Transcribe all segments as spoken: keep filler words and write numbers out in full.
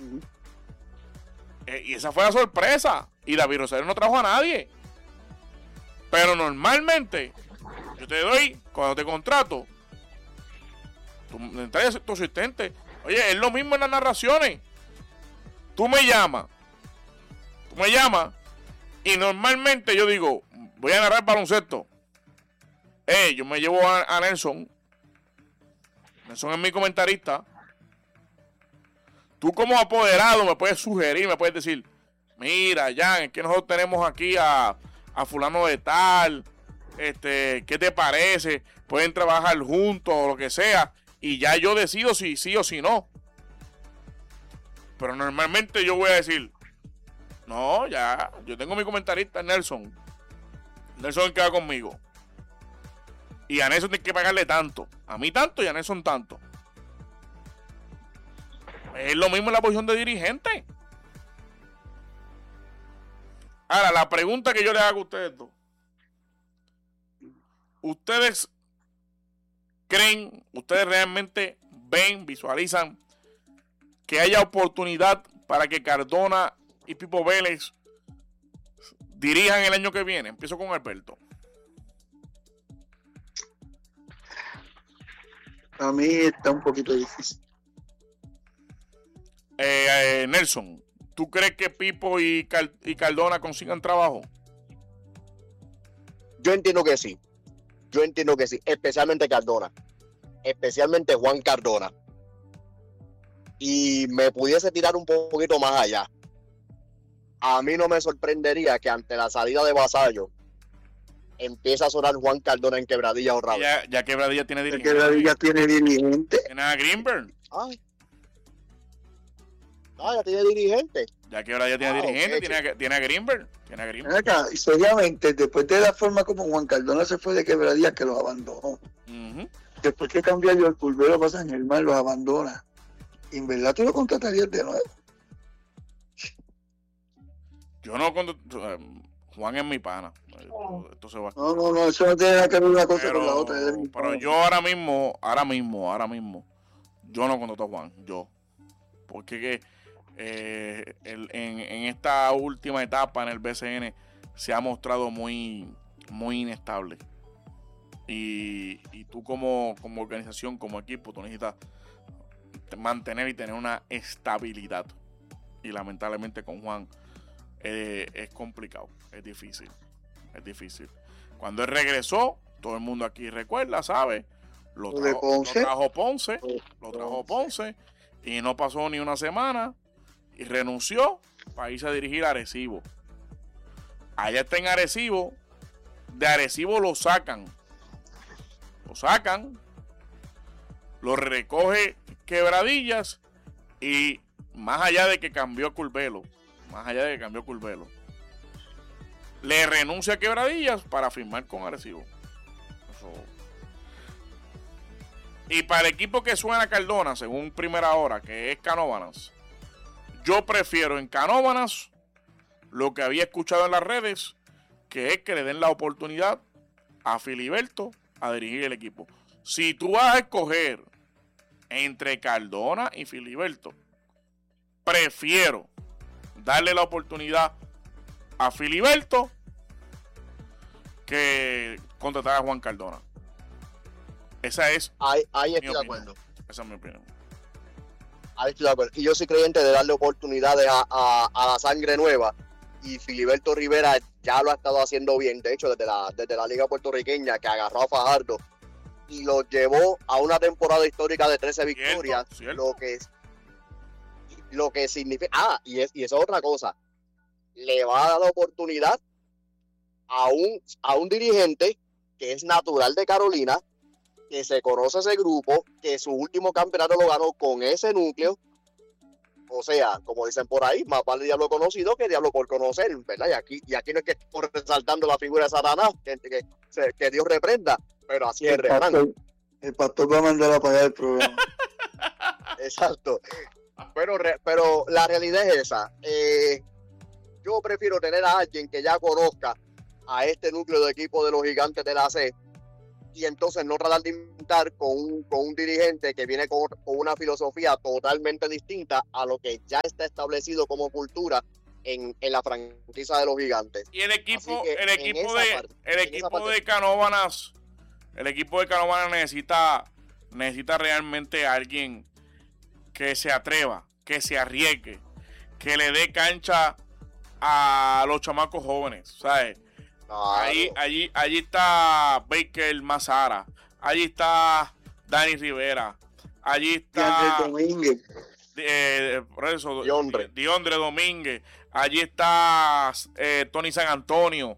Uh-huh. Eh, y esa fue la sorpresa. Y David Rosario no trajo a nadie. Pero normalmente, yo te doy, cuando te contrato, tú me traes tu asistente. Oye, es lo mismo en las narraciones. Tú me llamas. Tú me llamas. Y normalmente yo digo, voy a narrar baloncesto. Eh, yo me llevo a, a Nelson. Nelson es mi comentarista. Tú como apoderado me puedes sugerir, me puedes decir, mira, Jan, es que nosotros tenemos aquí a, a fulano de tal, este, ¿qué te parece? Pueden trabajar juntos o lo que sea, y ya yo decido si sí o si no. Pero normalmente yo voy a decir, no, ya, yo tengo mi comentarista Nelson. Nelson queda conmigo. Y a Nelson tiene que pagarle tanto. A mí tanto y a Nelson tanto. Es lo mismo en la posición de dirigente. Ahora, la pregunta que yo les hago a ustedes dos. ¿Ustedes creen, ustedes realmente ven, visualizan que haya oportunidad para que Cardona y Pipo Vélez dirijan el año que viene? Empiezo con Alberto. A mí está un poquito difícil. Eh, eh, Nelson, ¿tú crees que Pipo y, Cal- y Cardona consigan trabajo? Yo entiendo que sí. Yo entiendo que sí. Especialmente Cardona. Especialmente Juan Cardona. Y me pudiese tirar un poquito más allá. A mí no me sorprendería que ante la salida de Vasallo empiece a sonar Juan Cardona en Quebradilla otra vez. Ya, ya Quebradilla tiene dirigente. Quebradilla tiene dirigente. Tiene a Greenberg. Ay. Ah, ya tiene dirigente. Ya Quebradilla tiene Ah, dirigente, okay. tiene, a, tiene a Greenberg. Tiene a Greenberg. Acá, y seriamente, después de la forma como Juan Cardona se fue de Quebradilla, que los abandonó. Uh-huh. Después que cambia yo el Pulvero para San Germán, los abandona. Y en verdad tú lo contratarías de nuevo. Yo no cuando Juan es mi pana. Esto, esto se va. No, no, no, eso no tiene nada que ver una cosa Pero, con la otra. Es mi pero pana. yo ahora mismo, ahora mismo, ahora mismo, yo no contrato a Juan, yo. Porque que eh, el, en, en esta última etapa en el B C N se ha mostrado muy, muy inestable. Y, y tú como, como organización, como equipo, tú necesitas mantener y tener una estabilidad. Y lamentablemente con Juan eh, es complicado, es difícil, es difícil. Cuando él regresó, todo el mundo aquí recuerda, ¿sabe? Lo Lo de trajo, Ponce. lo trajo Ponce, Oh, lo trajo Ponce, y no pasó ni una semana, y renunció para irse a dirigir a Arecibo. Allá está en Arecibo, de Arecibo lo sacan, lo sacan, lo recoge Quebradillas, y más allá de que cambió Curvelo, más allá de que cambió Curvelo, le renuncia a Quebradillas para firmar con Arecibo. Eso. Y para el equipo que suena Cardona, según Primera Hora, que es Canóvanas, yo prefiero en Canóvanas lo que había escuchado en las redes, que es que le den la oportunidad a Filiberto a dirigir el equipo. Si tú vas a escoger entre Cardona y Filiberto, prefiero darle la oportunidad a Filiberto que contratar a Juan Cardona. Esa es Ahí, ahí mi estoy de opinión. acuerdo. Esa es mi opinión. Ahí estoy de acuerdo. Y yo soy creyente de darle oportunidades a, a, a la sangre nueva. Y Filiberto Rivera ya lo ha estado haciendo bien. De hecho, desde la, desde la Liga Puertorriqueña, que agarró a Fajardo y lo llevó a una temporada histórica de trece Cierto, victorias. cierto. Lo que es, lo que significa. Ah, y, es, y esa es otra cosa. Le va a dar la oportunidad a un, a un dirigente que es natural de Carolina, que se conoce ese grupo, que su último campeonato lo ganó con ese núcleo. O sea, como dicen por ahí, más vale diablo conocido que diablo por conocer, ¿verdad? Y aquí, y aquí no es que estamos resaltando la figura de Satanás, que, que, que Dios reprenda, pero así es El el refrán. pastor, el pastor va a mandar a pagar el programa. Exacto. Pero, re, pero la realidad es esa. Eh, yo prefiero tener a alguien que ya conozca a este núcleo de equipo de los Gigantes de la C, y entonces no tratar de inventar experimentar con un, con un dirigente que viene con, con una filosofía totalmente distinta a lo que ya está establecido como cultura en, en la franquicia de los Gigantes. Y el equipo, que el equipo de parte, el equipo de Canóvanas, el equipo de Canóvanas necesita, necesita realmente a alguien que se atreva, que se arriesgue, que le dé cancha a los chamacos jóvenes, ¿sabes? Claro. Ahí, allí, allí está Baker Mazara, allí está Dani Rivera, allí está Domínguez. Eh, por eso, Diondre. Diondre Domínguez, allí está eh, Tony San Antonio,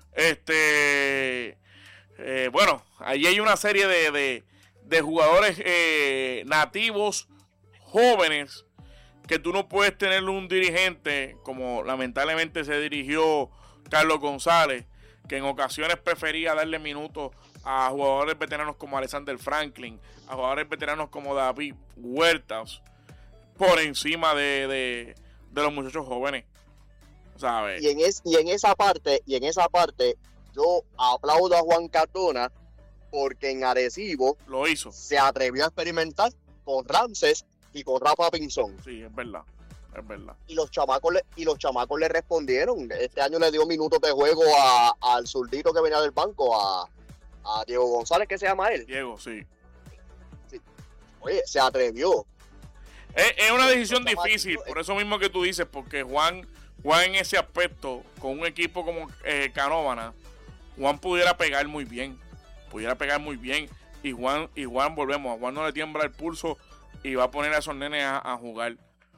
este, eh, bueno, allí hay una serie de, de, de jugadores eh, nativos jóvenes que tú no puedes tener un dirigente como lamentablemente se dirigió Carlos González, que en ocasiones prefería darle minutos a jugadores veteranos como Alexander Franklin, a jugadores veteranos como David Huertas, por encima de, de, de los muchachos jóvenes, ¿sabes? Y en, es, y en esa parte, y en esa parte, yo aplaudo a Juan Cardona porque en Arecibo lo hizo. Se atrevió a experimentar con Ramses y con Rafa Pinzón. Sí, es verdad, es verdad. Y los chamacos le, y los chamacos le respondieron. Este año le dio minutos de juego a, al zurdito que venía del banco, a, a Diego González, que se llama él. Diego, sí. sí. Oye, se atrevió. Es, es una decisión difícil, por eso mismo que tú dices, porque Juan, Juan en ese aspecto, con un equipo como eh, Canóvanas, Juan pudiera pegar muy bien, pudiera pegar muy bien, y Juan, y Juan volvemos, a Juan no le tiembla el pulso y va a poner a esos nenes a, a jugar.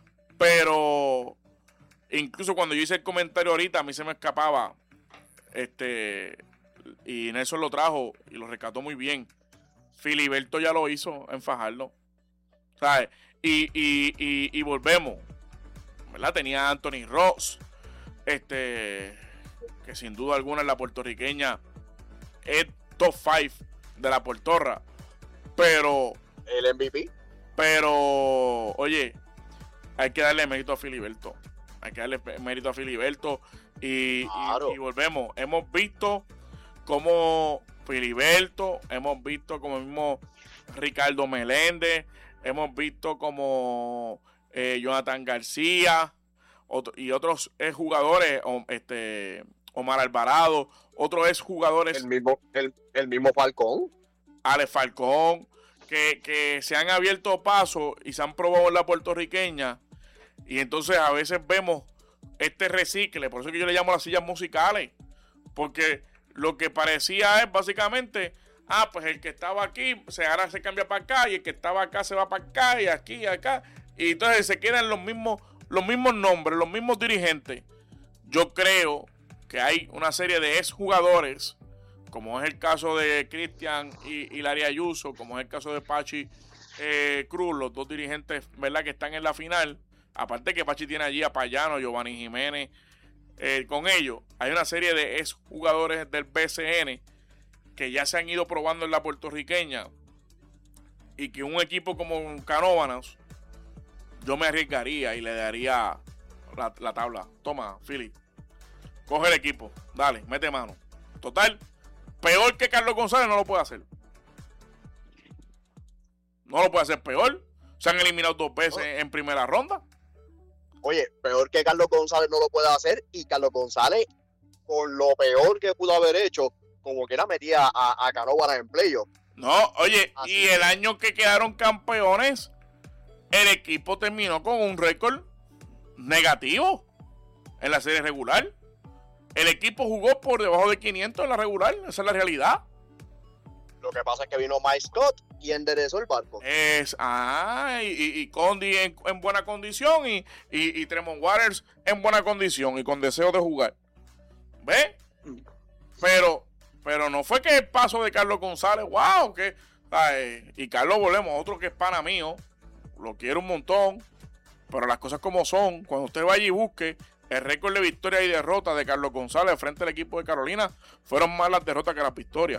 Pero incluso cuando yo hice el comentario ahorita, a mí se me escapaba, este, y Nelson lo trajo y lo rescató muy bien. Filiberto ya lo hizo en Fajardo, ¿sabes? Y, y, y, y volvemos, ¿verdad? Tenía a Anthony Ross, este, que sin duda alguna es la puertorriqueña, es top cinco de la Puertorra, pero el M V P. Pero, oye, hay que darle mérito a Filiberto, hay que darle mérito a Filiberto y, claro. y, y volvemos, hemos visto como Filiberto, hemos visto como mismo Ricardo Meléndez, hemos visto como eh, Jonathan García otro, y otros ex jugadores, este, Omar Alvarado, otros ex jugadores. El mismo, el, el mismo Falcón. Alex Falcón, que, que se han abierto paso y se han probado en la puertorriqueña. Y entonces a veces vemos este recicle, por eso que yo le llamo las sillas musicales. Porque lo que parecía es básicamente... Ah, pues el que estaba aquí, se, ahora se cambia para acá, y el que estaba acá se va para acá, y aquí y acá. Y entonces se quedan los mismos, los mismos nombres, los mismos dirigentes. Yo creo que hay una serie de exjugadores, como es el caso de Cristian y, y Larry Ayuso, como es el caso de Pachi eh, Cruz, los dos dirigentes, ¿verdad?, que están en la final. Aparte que Pachi tiene allí a Payano, Giovanni Jiménez, eh, con ellos. Hay una serie de exjugadores del B C N que ya se han ido probando en la puertorriqueña, y que un equipo como Canóvanas, yo me arriesgaría y le daría la, la tabla. Toma, Philly, coge el equipo, dale, mete mano. Total, peor que Carlos González no lo puede hacer. No lo puede hacer peor. Se han eliminado dos veces oh. en primera ronda. Oye, peor que Carlos González no lo puede hacer, y Carlos González, con lo peor que pudo haber hecho, como que era metía a, a Canóvanas en playoff. No, oye, así y el es. año que quedaron campeones, el equipo terminó con un récord negativo en la serie regular. El equipo jugó por debajo de quinientos en la regular, esa es la realidad. Lo que pasa es que vino Mike Scott y enderezó el barco. Es, ah, y, y, y Condi en, en buena condición, y, y, y Tremont Waters en buena condición y con deseo de jugar. ¿Ves? Pero... Pero no fue que el paso de Carlos González, wow, que... Ay, y Carlos volvemos, otro que es pana mío, lo quiero un montón, pero las cosas como son, cuando usted vaya y busque el récord de victoria y derrota de Carlos González frente al equipo de Carolina, fueron más las derrotas que las victorias.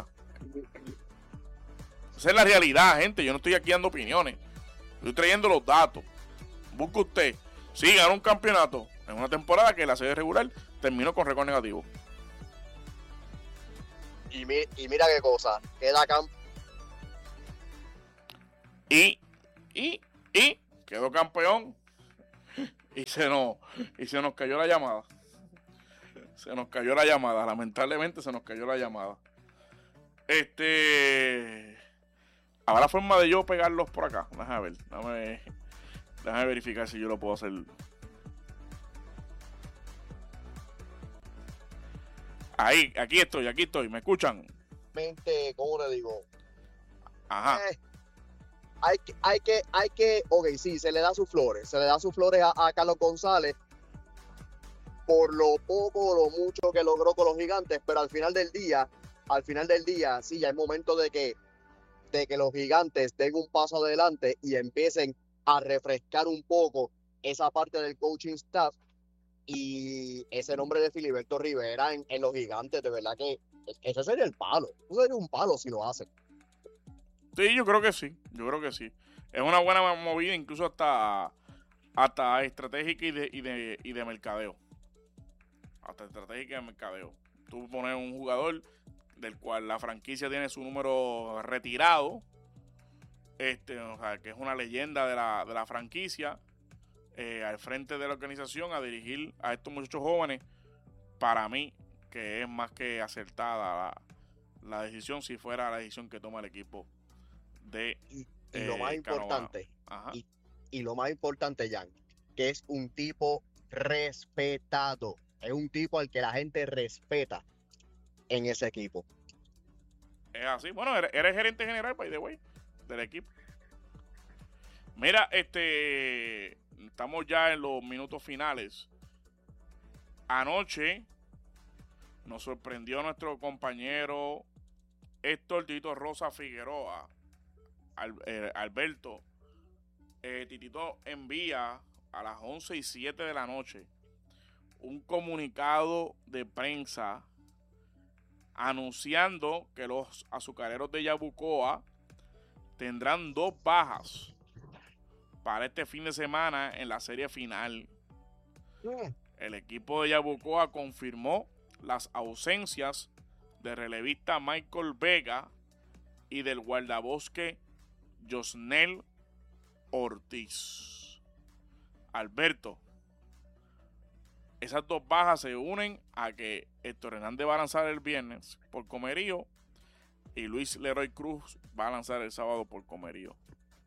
Esa es la realidad, gente, yo no estoy aquí dando opiniones, estoy trayendo los datos. Busque usted, sí, ganó un campeonato en una temporada que la serie regular terminó con récord negativo. Y, mi, y mira qué cosa, queda camp Y, y, y quedó campeón. Y se nos, y se nos cayó la llamada. Se nos cayó la llamada. Lamentablemente se nos cayó la llamada. Este. ¿Habrá forma de yo pegarlos por acá? Déjame ver. Déjame, déjame verificar si yo lo puedo hacer. Ahí, aquí estoy, aquí estoy. ¿Me escuchan? Mente, ¿cómo le digo? Ajá. Eh, hay que, hay que, hay que, ok, sí, se le da sus flores, se le da sus flores a, a Carlos González por lo poco o lo mucho que logró con los Gigantes, pero al final del día, al final del día, sí, ya es momento de que, de que los Gigantes den un paso adelante y empiecen a refrescar un poco esa parte del coaching staff y ese nombre de Filiberto Rivera en, en los Gigantes, de verdad que ese sería el palo, eso sería un palo si lo hacen. Sí, yo creo que sí, yo creo que sí. Es una buena movida, incluso hasta, hasta estratégica y de, y, de, y de mercadeo. Hasta estratégica de mercadeo. Tú pones un jugador del cual la franquicia tiene su número retirado, este, o sea, que es una leyenda de la, de la franquicia, eh, al frente de la organización a dirigir a estos muchachos jóvenes. Para mí, que es más que acertada la, la decisión, si fuera la decisión que toma el equipo de y, y eh, lo más importante y, y lo más importante, Jan, que es un tipo respetado, es un tipo al que la gente respeta en ese equipo. Es así. Bueno, eres, eres gerente general, by the way, del equipo. Mira, este estamos ya en los minutos finales. Anoche nos sorprendió nuestro compañero Héctor Tito Rosa Figueroa. Al, eh, Alberto, eh, Titito envía a las once y siete de la noche un comunicado de prensa anunciando que los azucareros de Yabucoa tendrán dos bajas para este fin de semana en la serie final. Mm. El equipo de Yabucoa confirmó las ausencias del relevista Michael Vega y del guardabosque Josnel Ortiz. Alberto, esas dos bajas se unen a que Héctor Hernández va a lanzar el viernes por Comerío y Luis Leroy Cruz va a lanzar el sábado por Comerío.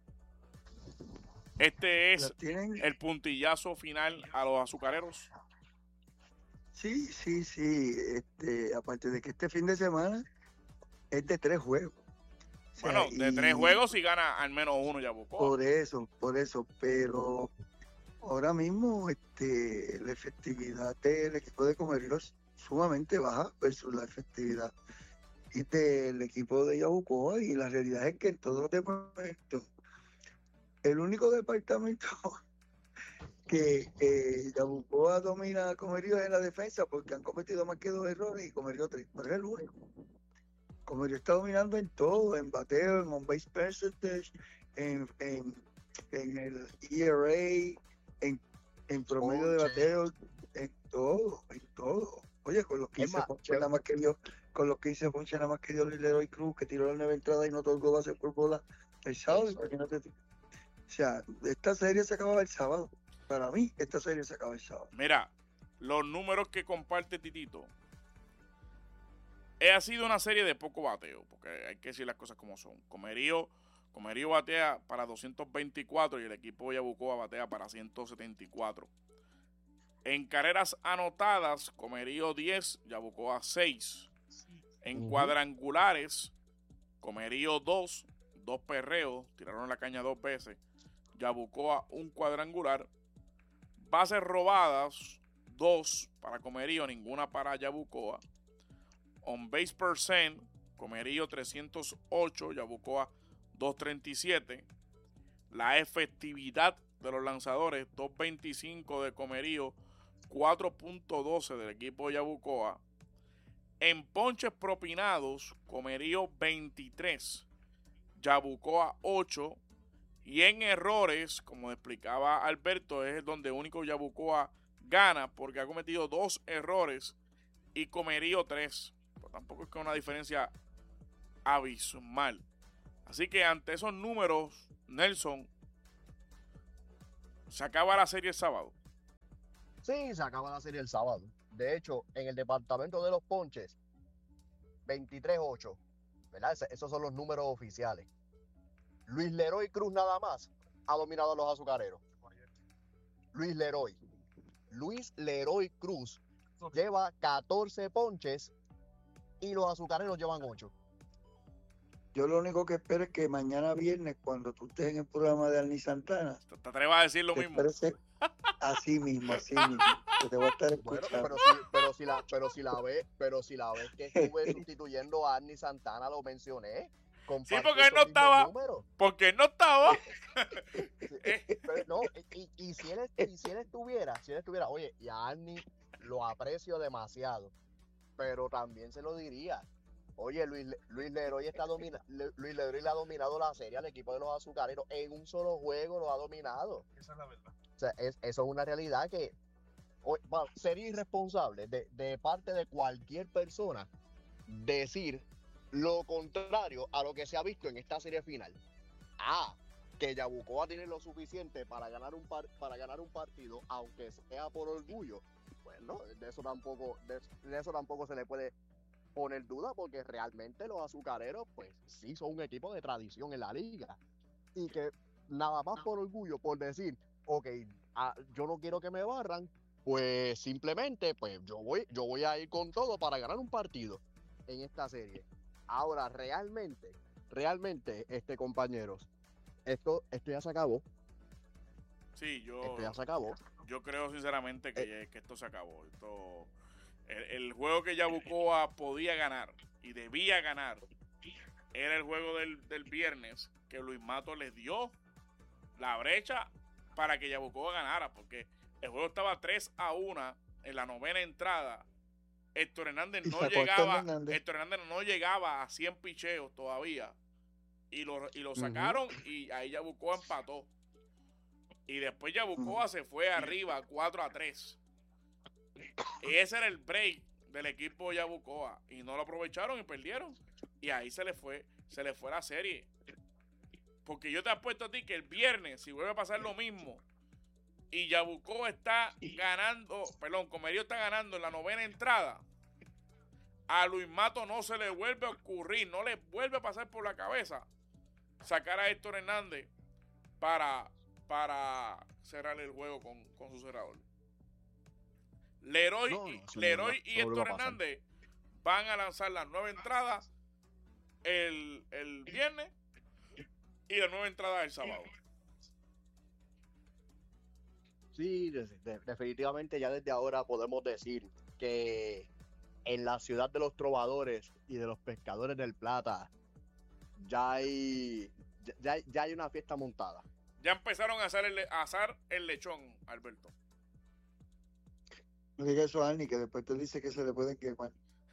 Este es el puntillazo final a los azucareros. Sí, sí, sí. Este, aparte de que este fin de semana es de tres juegos. O sea, bueno, de y tres juegos si gana al menos uno Yabucoa. Por eso, por eso, pero ahora mismo este, la efectividad del equipo de Comerío es sumamente baja versus la efectividad del equipo de Yabucoa, y la realidad es que en todos los departamentos, el único departamento que eh, Yabucoa domina a Comerío es en la defensa, porque han cometido más que dos errores y Comerío tres, pero es el único. Comerío está dominando en todo, en bateo, en on-base percentage, en, en, en el E R A, en, en promedio de bateo, en todo, en todo. Oye, con los quince ponches nada más que dio, con los quince ponches nada más que dio Leroy Cruz, que tiró la nueva entrada y no otorgó base por bola el sábado, imagínate tú. O sea, esta serie se acaba el sábado. Para mí, esta serie se acaba el sábado. Mira, los números que comparte Titito. Ha sido una serie de poco bateo, porque hay que decir las cosas como son. Comerío, Comerío batea para doscientos veinticuatro y el equipo de Yabucoa batea para ciento setenta y cuatro. En carreras anotadas, Comerío diez, Yabucoa seis. En uh-huh. cuadrangulares, Comerío dos, dos perreos, tiraron la caña dos veces. Yabucoa un cuadrangular. Bases robadas, dos para Comerío, ninguna para Yabucoa. On base percent, Comerío trescientos ocho, Yabucoa doscientos treinta y siete. La efectividad de los lanzadores, doscientos veinticinco de Comerío, cuatro punto doce del equipo de Yabucoa. En ponches propinados, Comerío veintitrés, Yabucoa ocho. Y en errores, como explicaba Alberto, es donde único Yabucoa gana, porque ha cometido dos errores y Comerío tres. Pero tampoco es que una diferencia abismal. Así que ante esos números Nelson, se acaba la serie el sábado. Sí, se acaba la serie el sábado. De hecho, en el departamento de los ponches, veintitrés ocho, ¿verdad? Ese- esos son los números oficiales. Luis Leroy Cruz nada más ha dominado a los azucareros. Luis Leroy. Luis Leroy Cruz lleva catorce ponches y los azucareros llevan ocho. Yo lo único que espero es que mañana viernes, cuando tú estés en el programa de Arnie Santana, ¿Te, te atrevas a decir lo te mismo? expreses así mismo, así mismo, que te voy a estar Bueno, escuchando. pero si, pero si la, pero si la ves, pero si la ves que estuve sustituyendo a Arnie Santana, lo mencioné. Sí, Compartí porque él esos no mismos estaba. números. Porque él no estaba. Sí, pero no, y, y si él, y si él estuviera, si él estuviera, oye, y a Arnie lo aprecio demasiado, pero también se lo diría. Oye, Luis, Le- Luis Leroy está domina, Le- Luis Leroy le ha dominado la serie al equipo de los azucareros. En un solo juego lo ha dominado. Esa es la verdad. O sea, es- eso es una realidad que o- va, sería irresponsable de, de parte de cualquier persona decir lo contrario a lo que se ha visto en esta serie final. Ah, que Yabucoa tiene lo suficiente para ganar un par, para ganar un partido, aunque sea por orgullo. Bueno, de eso tampoco, de, de eso tampoco se le puede poner duda, porque realmente los azucareros, pues sí son un equipo de tradición en la liga. Y que nada más por orgullo, por decir, ok, ah, yo no quiero que me barran, pues simplemente, pues yo voy, yo voy a ir con todo para ganar un partido en esta serie. Ahora, realmente, realmente, este compañeros, esto, esto ya se acabó, Sí, yo. esto ya se acabó. Yo creo sinceramente que, que esto se acabó. Esto, el, el juego que Yabucoa podía ganar y debía ganar era el juego del, del viernes, que Luis Mato le dio la brecha para que Yabucoa ganara, porque el juego estaba tres a uno en la novena entrada. Héctor Hernández Y no sacó a Héctor llegaba, Hernández. Héctor Hernández no llegaba a cien picheos todavía. Y lo, y lo Ujú. sacaron y ahí Yabucoa empató. Y después Yabucoa Ujú. se fue arriba cuatro a tres. Ese era el break del equipo Yabucoa. Y no lo aprovecharon y perdieron. Y ahí se le fue, se le fue la serie. Porque yo te apuesto a ti que el viernes, si vuelve a pasar lo mismo, y Yabucoa está ganando, perdón, Comerío está ganando en la novena entrada, a Luis Mato no se le vuelve a ocurrir, no le vuelve a pasar por la cabeza sacar a Héctor Hernández para, para cerrar el juego con, con su cerrador. Leroy, No, no, y, eso no Leroy vuelve a- y eso no vuelve Héctor a pasar. Hernández van a lanzar las nueve entradas el, el viernes y las nueve entradas el sábado. Sí, de- de- definitivamente ya desde ahora podemos decir que en la ciudad de los trovadores y de los pescadores del Plata ya hay, ya, ya hay- ya hay una fiesta montada. Ya empezaron a hacer el, a asar el lechón, Alberto. No diga eso a Arnie, que después te dice que se le pueden quemar.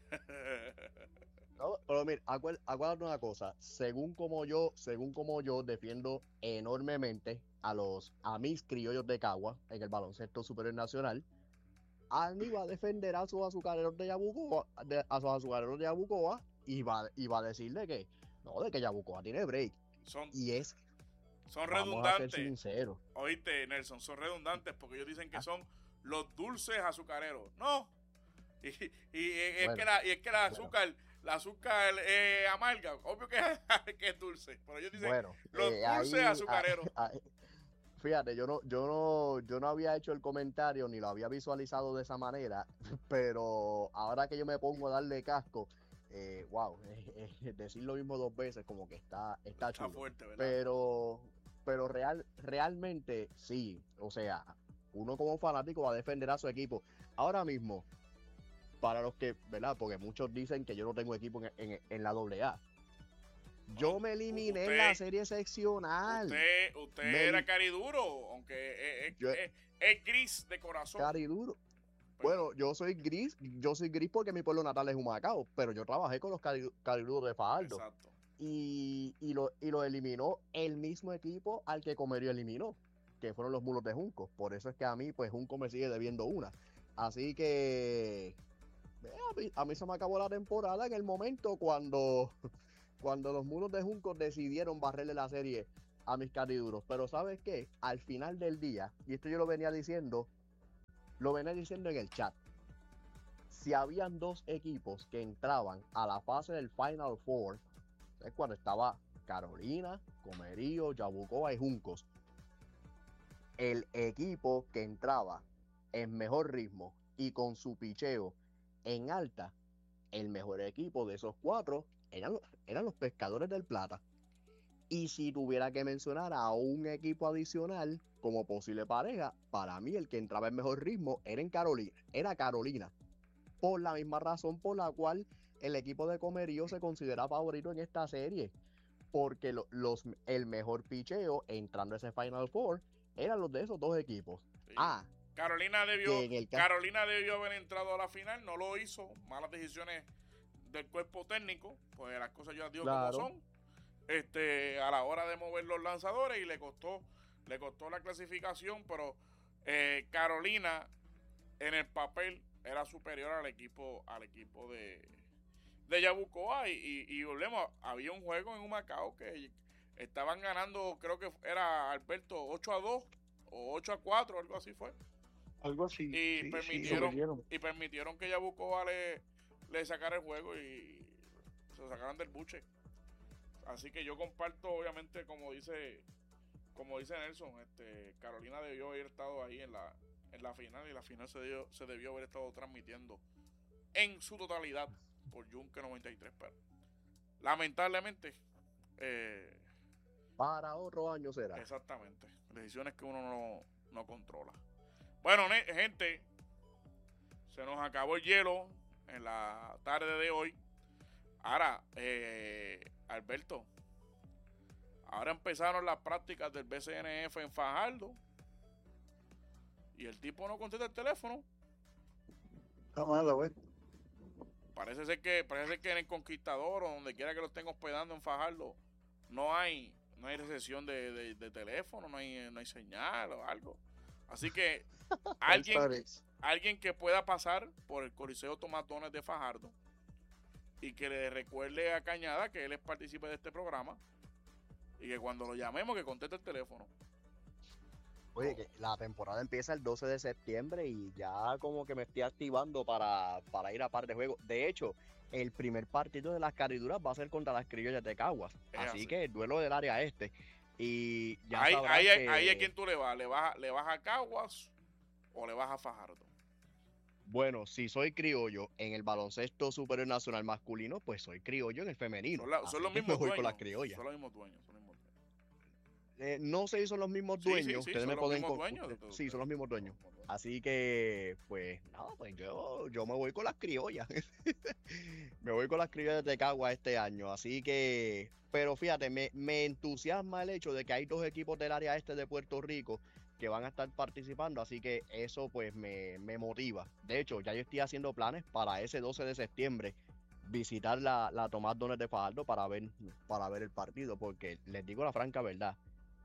No, pero mira, acuérdate, acuérdate una cosa, según como yo, según como yo defiendo enormemente a los a mis criollos de Cagua en el baloncesto superior nacional, Arnie va a defender a sus azucareros de Yabucoa, de- a sus azucareros de Yabucoa y va, y va a decirle que no, de que Yabucoa tiene break. Son, Y es, son vamos a ser redundantes. sinceros. Oíste, Nelson, son redundantes porque ellos dicen que son los dulces azucareros. No. Y, y- y es, Bueno, que la, y es que la bueno. azúcar, la azúcar eh, amarga, obvio que, que es dulce. Pero ellos dicen Bueno, los eh, dulces ahí- azucareros. ahí- fíjate, yo no, yo no, yo no había hecho el comentario ni lo había visualizado de esa manera, pero ahora que yo me pongo a darle casco, eh, wow, eh, eh, decir lo mismo dos veces como que está, está Está chulo. fuerte, ¿verdad? Pero, pero real, realmente sí, o sea, uno como fanático va a defender a su equipo. Ahora mismo, para los que, ¿verdad? Porque muchos dicen que yo no tengo equipo en, en, en la doble A. Yo Bueno, me eliminé en usted- la serie seccional. Usted, usted Me- era cariduro, aunque es, es- Yo- es- es gris de corazón. Cariduro. Pero- Bueno, yo soy gris, yo soy gris porque mi pueblo natal es Humacao, pero yo trabajé con los cari- cariduros de Fajardo Exacto. y, y, lo, y lo eliminó el mismo equipo al que Comerío eliminó, que fueron los Mulos de Junco. Por eso es que a mí, pues Junco me sigue debiendo una. Así que eh, a mí, a mí se me acabó la temporada en el momento cuando, cuando los Mulos de Junco decidieron barrerle la serie a mis cariduros, pero ¿sabes qué? Al final del día, y esto yo lo venía diciendo, lo venía diciendo en el chat, si habían dos equipos que entraban a la fase del Final Four, es cuando estaba Carolina, Comerío, Yabucoa y Juncos, el equipo que entraba en mejor ritmo y con su picheo en alta, el mejor equipo de esos cuatro eran, eran los Pescadores del Plata. Y si tuviera que mencionar a un equipo adicional como posible pareja, para mí el que entraba en mejor ritmo era en Carolina, era Carolina. Por la misma razón por la cual el equipo de Comerío se considera favorito en esta serie. Porque lo, los, el mejor picheo entrando a ese Final Four eran los de esos dos equipos. Sí. Ah, Carolina debió, en el Carolina debió haber entrado a la final, no lo hizo. Malas decisiones del cuerpo técnico, pues las cosas yo las digo claro. como son. Este, a la hora de mover los lanzadores y le costó, le costó la clasificación, pero eh, Carolina en el papel era superior al equipo, al equipo de, de Yabucoa y, y, y volvemos, había un juego en Humacao que estaban ganando, creo que era Alberto ocho a dos o ocho a cuatro, algo así fue. Algo así. Y sí, permitieron sí, y permitieron que Yabucoa le, le sacara el juego y se sacaran del buche. Así que yo comparto, obviamente, como dice como dice Nelson, este Carolina debió haber estado ahí en la en la final y la final se debió, se debió haber estado transmitiendo en su totalidad por Yunque noventa y tres, pero lamentablemente eh, para otro año será. Exactamente, decisiones que uno no, no controla. Bueno, ne- gente, se nos acabó el hielo en la tarde de hoy. Ahora, eh, Alberto, ahora empezaron las prácticas del B C N F en Fajardo y el tipo no contesta el teléfono. Está mala, güey. Parece ser que parece ser que en el Conquistador o donde quiera que lo estén hospedando en Fajardo no hay no hay recepción de, de, de teléfono, no hay, no hay señal o algo. Así que alguien, alguien que pueda pasar por el Coliseo Tomás Dones de Fajardo y que le recuerde a Cañada que él es partícipe de este programa y que cuando lo llamemos que conteste el teléfono. Oye, que la temporada empieza el doce de septiembre y ya como que me estoy activando para, para ir a par de juegos. De hecho, el primer partido de las cariduras va a ser contra las Criollas de Caguas. Así, así que el duelo del área este. Y ya ahí, sabrás ahí, que... ahí es quien tú le vas. ¿Le vas, ¿Le vas a Caguas o le vas a Fajardo? Bueno, si soy criollo en el baloncesto superior nacional masculino, pues soy criollo en el femenino. Son, la, son los mismos me voy dueños. con las criollas. Son los mismos dueños. Son los mismos dueños. Eh, no sé si son los mismos Sí, dueños, sí, sí, ustedes son me los pueden mismos con- dueños. Sí, son los mismos dueños. Así que, pues, nada, pues yo, yo me voy con las criollas. Me voy con las criollas de Cagua este año. Así que, pero fíjate, me, me entusiasma el hecho de que hay dos equipos del área este de Puerto Rico que van a estar participando. Así que eso, pues, me, me motiva. De hecho, ya yo estoy haciendo planes para ese doce de septiembre visitar la, la Tomás Dones de Fajardo para ver, para ver el partido. Porque les digo la franca verdad.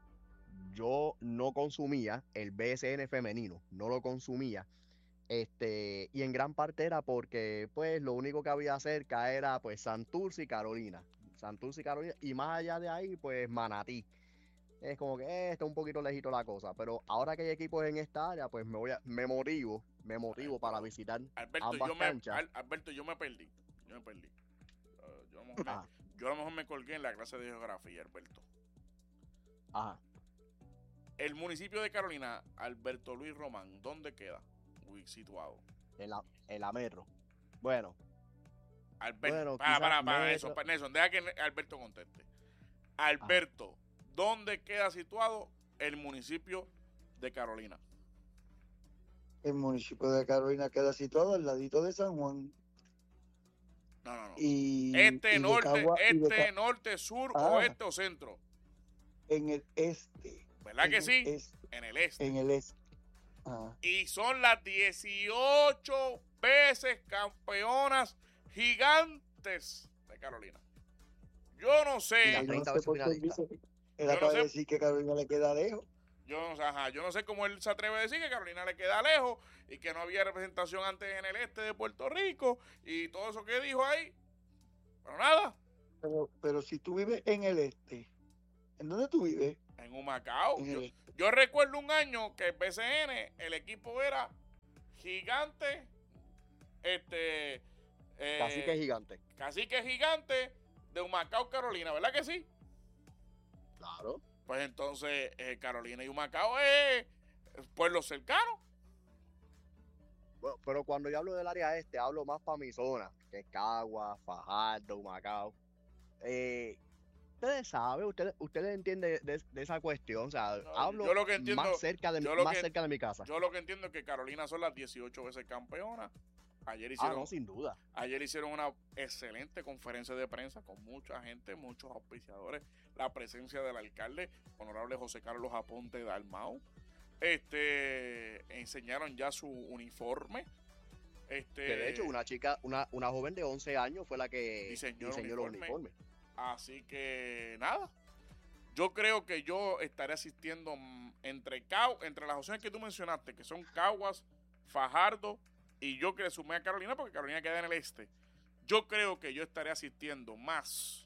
Yo no consumía el B S N femenino, no lo consumía, este, y en gran parte era porque, pues, lo único que había cerca era, pues, Santurce y Carolina, Santurce y Carolina, y más allá de ahí, pues, Manatí. Es como que eh, está un poquito lejito la cosa, pero ahora que hay equipos en esta área, pues, me voy a, me motivo, me motivo Ay, para pero, visitar Alberto, ambas yo me, canchas. Al- Alberto, yo me perdí. Yo me perdí. Uh, yo, a lo mejor me, Ajá, yo a lo mejor me colgué en la clase de geografía, Alberto. ajá, El municipio de Carolina, Alberto Luis Román, ¿dónde queda? Uy, situado. en la, en la metro. Bueno, Alberto, bueno, para, quizás para, para, metro. Nelson, para Nelson, deja que Alberto conteste. Alberto, ¿dónde queda situado el municipio de Carolina? El municipio de Carolina queda situado al ladito de San Juan. No, no, no. Y, Este, y de norte, Cagua- y de este, Ca- norte, sur, Ah. oeste o centro. en el este. ¿Verdad en que el sí? este, En el este. en el este. Ah, Y son las dieciocho veces campeonas gigantes de Carolina. Yo no Y sé, las yo no treinta sé veces por qué él finalistas. dice. Él Yo no acaba sé. de decir que Carolina le queda lejos. yo no sé, ajá, yo no sé cómo él se atreve a decir que Carolina le queda lejos y que no había representación antes en el este de Puerto Rico y todo eso que dijo ahí. Pero nada, Pero, pero si tú vives en el este, ¿en dónde tú vives? En Humacao. Ujú. Yo, yo recuerdo un año que el B C N, el equipo era Gigante, este... eh, Cacique Gigante. Cacique Gigante de Humacao, Carolina, ¿verdad que sí? Claro. Pues entonces eh, Carolina y Humacao es pueblo cercano. Bueno, pero cuando yo hablo del área este, hablo más para mi zona, que es Cagua, Fajardo, Humacao. Eh, ustedes saben, ustedes, ustedes entienden de, de esa cuestión, o sea, No, hablo yo lo que entiendo- más cerca de mi, yo lo más que- cerca de mi casa. Yo lo que entiendo es que Carolina son las dieciocho veces campeonas. Ayer Ah, hicieron, no, sin duda. ayer hicieron una excelente conferencia de prensa con mucha gente, muchos auspiciadores, la presencia del alcalde, honorable José Carlos Aponte Dalmau. Este, enseñaron ya su uniforme. Este, Que de hecho, una chica, una, una joven de once años fue la que Diseñó diseñó, el los uniforme. uniformes. Así que nada. Yo creo que yo estaré asistiendo mm, entre Cau, entre las opciones que tú mencionaste, que son Caguas, Fajardo, y yo que le sumé a Carolina, porque Carolina queda en el este. Yo creo que yo estaré asistiendo más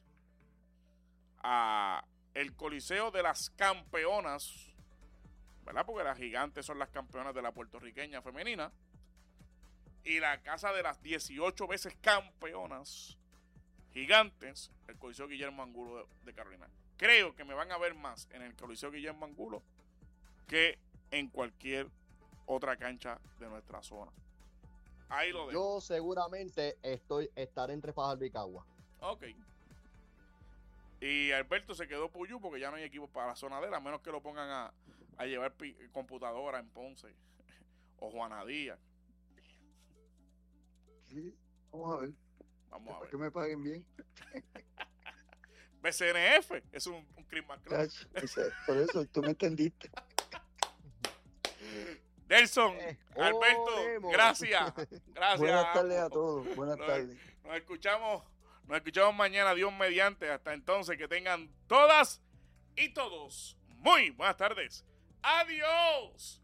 a el Coliseo de las Campeonas, ¿verdad? Porque las gigantes son las campeonas de la puertorriqueña femenina. Y la casa de las dieciocho veces campeonas gigantes, el Coliseo Guillermo Angulo de, de Carolina. Creo que me van a ver más en el Coliseo Guillermo Angulo que en cualquier otra cancha de nuestra zona. Ahí lo dejo. Yo seguramente estoy, estaré entre Fajardo y Cagua. Ok. Y Alberto se quedó Puyú porque ya no hay equipo para la zona de él, a menos que lo pongan a, a llevar pi- computadora en Ponce o Juana Díaz. Sí, vamos a ver. Vamos a Para ver. que me paguen bien. B C N F es un, un Christmas Club. Chacho, ese- por eso tú me entendiste. Nelson, Eh, Alberto, oremos. gracias. Gracias. Buenas tardes a ambos. todos. Buenas Nos- tardes. Nos escuchamos, nos escuchamos mañana, Dios mediante. Hasta entonces, que tengan todas y todos muy buenas tardes. Adiós.